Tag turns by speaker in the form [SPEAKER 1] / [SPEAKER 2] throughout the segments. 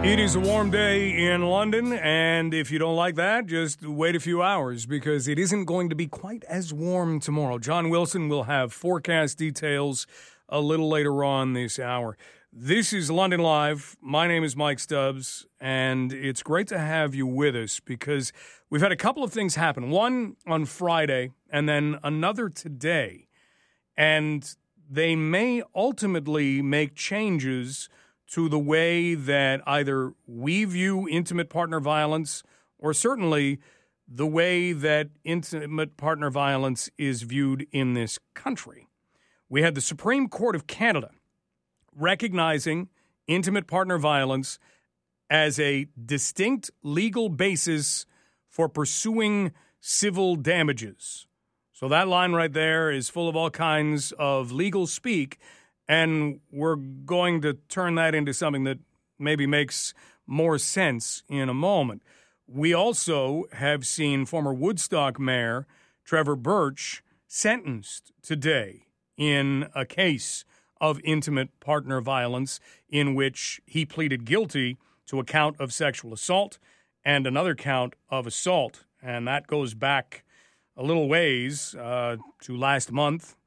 [SPEAKER 1] It is a warm day in London, and if you don't like that, just wait a few hours because it isn't going to be quite as warm tomorrow. John Wilson will have forecast details a little later on this hour. This is London Live. My name is Mike Stubbs, and it's great to have you with us because we've had a couple of things happen. One on Friday, and then another today, and they may ultimately make changes to the way that either we view intimate partner violence or certainly the way that intimate partner violence is viewed in this country. We had the Supreme Court of Canada recognizing intimate partner violence as a distinct legal basis for pursuing civil damages. So that line right there is full of all kinds of legal speak, and we're going to turn that into something that maybe makes more sense in a moment. We also have seen former Woodstock Mayor Trevor Birch sentenced today in a case of intimate partner violence in which he pleaded guilty to a count of sexual assault and another count of assault. And that goes back a little ways to last month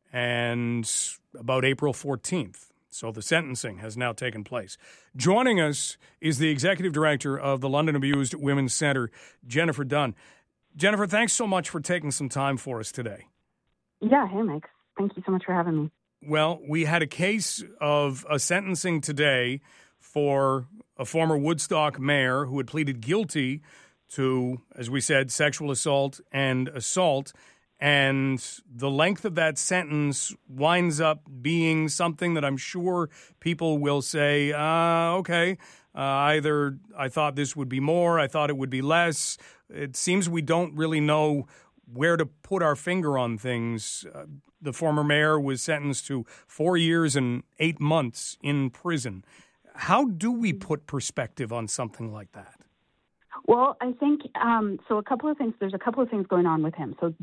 [SPEAKER 1] and about April 14th. So the sentencing has now taken place. Joining us is the executive director of the London Abused Women's Centre, Jennifer Dunn. Jennifer, thanks so much for taking some time for us today.
[SPEAKER 2] Yeah, hey, Mike. Thank you so much for having me.
[SPEAKER 1] Well, we had a case of a sentencing today for a former Woodstock mayor who had pleaded guilty to, as we said, sexual assault and assault. And the length of that sentence winds up being something that I'm sure people will say, okay, either I thought this would be more, I thought it would be less. It seems we don't really know where to put our finger on things. The former mayor was sentenced to 4 years and 8 months in prison. How do we put perspective on something like that?
[SPEAKER 2] Well, I think, so a couple of things, there's a couple of things going on with him. So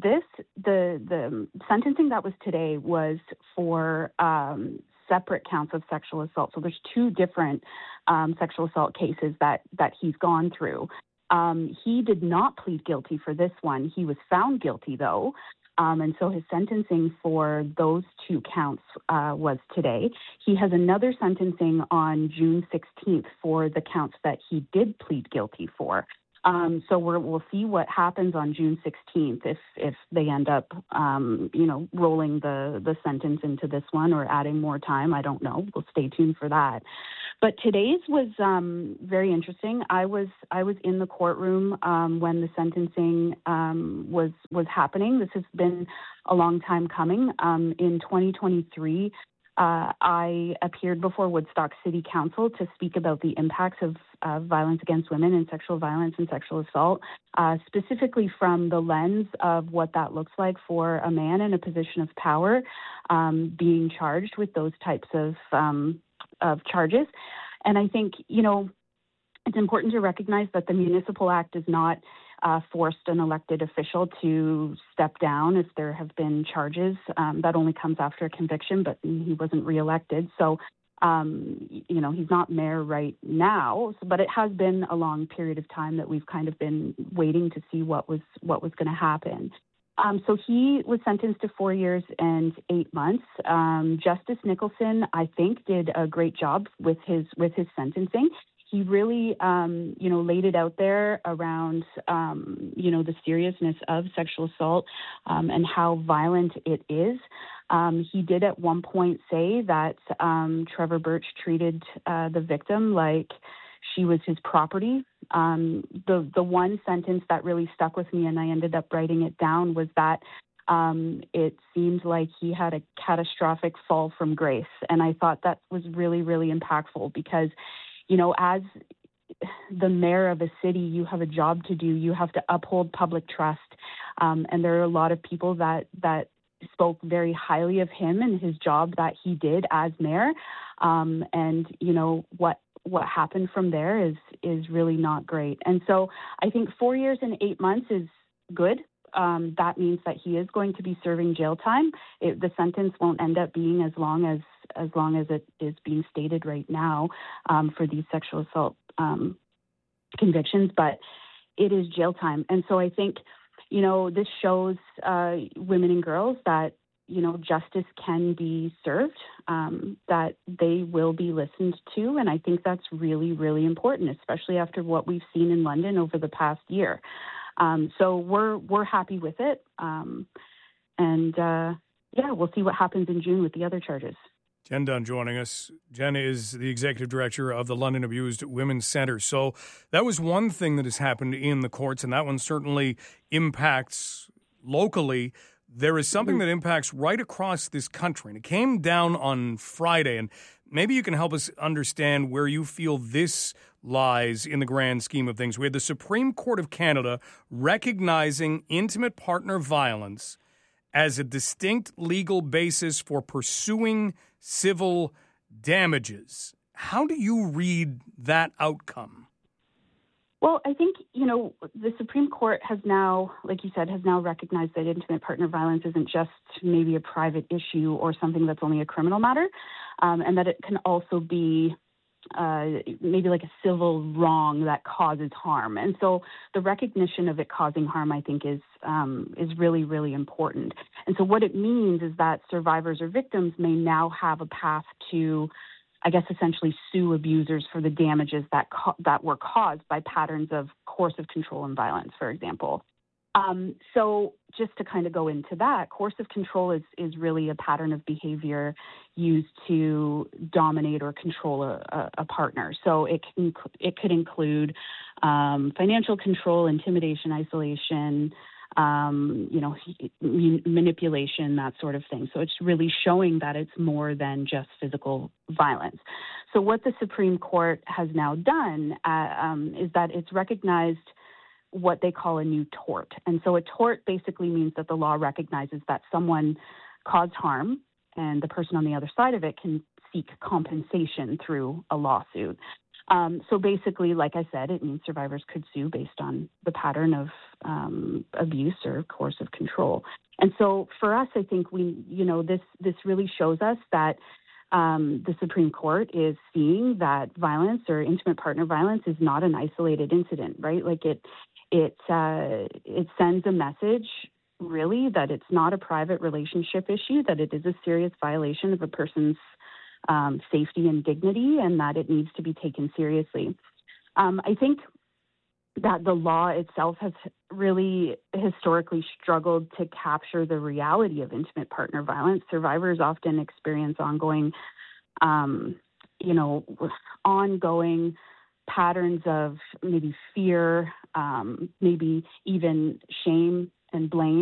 [SPEAKER 2] the sentencing that was today was for separate counts of sexual assault. So there's two different sexual assault cases that he's gone through. He did not plead guilty for this one. He was found guilty, though. And so his sentencing for those two counts was today. He has another sentencing on June 16th for the counts that he did plead guilty for. So we'll see what happens on June 16th if they end up, rolling the sentence into this one or adding more time. I don't know. We'll stay tuned for that. But today's was very interesting. I was in the courtroom when the sentencing was happening. This has been a long time coming. In 2023, I appeared before Woodstock City Council to speak about the impacts of violence against women and sexual violence and sexual assault, specifically from the lens of what that looks like for a man in a position of power being charged with those types of charges. And I think, it's important to recognize that the Municipal Act does not forced an elected official to step down if there have been charges. That only comes after a conviction, but he wasn't reelected. So, he's not mayor right now, but it has been a long period of time that we've kind of been waiting to see what was going to happen. So he was sentenced to 4 years and 8 months. Justice Nicholson, I think, did a great job with his sentencing. He really, laid it out there around, the seriousness of sexual assault and how violent it is. He did at one point say that Trevor Birch treated the victim like she was his property. The one sentence that really stuck with me, and I ended up writing it down, was that it seemed like he had a catastrophic fall from grace. And I thought that was really, really impactful because, as the mayor of a city, you have a job to do. You have to uphold public trust. And there are a lot of people that spoke very highly of him and his job that he did as mayor. And what happened from there is really not great. And so I think 4 years and 8 months is good. That means that he is going to be serving jail time. The sentence won't end up being as long as it is being stated right now for these sexual assault convictions, but it is jail time. And so I think, this shows women and girls that, justice can be served, that they will be listened to. And I think that's really, really important, especially after what we've seen in London over the past year. So we're happy with it. We'll see what happens in June with the other charges.
[SPEAKER 1] Jen Dunn joining us. Jen is the executive director of the London Abused Women's Centre. So that was one thing that has happened in the courts, and that one certainly impacts locally. There is something that impacts right across this country, and it came down on Friday. And maybe you can help us understand where you feel this lies in the grand scheme of things. We had the Supreme Court of Canada recognizing intimate partner violence as a distinct legal basis for pursuing civil damages. How do you read that outcome?
[SPEAKER 2] Well, I think, the Supreme Court has now, like you said, recognized that intimate partner violence isn't just maybe a private issue or something that's only a criminal matter, and that it can also be maybe like a civil wrong that causes harm. And so the recognition of it causing harm, I think, is really, really important. And so what it means is that survivors or victims may now have a path to, I guess, essentially sue abusers for the damages that were caused by patterns of coercive control and violence, for example. So just to kind of go into that, coercive control is really a pattern of behavior used to dominate or control a partner. So it could include financial control, intimidation, isolation, manipulation, that sort of thing. So it's really showing that it's more than just physical violence. So what the Supreme Court has now done is that it's recognized what they call a new tort. And so a tort basically means that the law recognizes that someone caused harm and the person on the other side of it can seek compensation through a lawsuit. So basically, like I said, it means survivors could sue based on the pattern of abuse or coercive control. And so for us, I think this really shows us that the Supreme Court is seeing that violence or intimate partner violence is not an isolated incident, right? Like it sends a message, really, that it's not a private relationship issue, that it is a serious violation of a person's safety and dignity, and that it needs to be taken seriously. I think that the law itself has really historically struggled to capture the reality of intimate partner violence. Survivors often experience ongoing patterns of maybe fear, maybe even shame and blame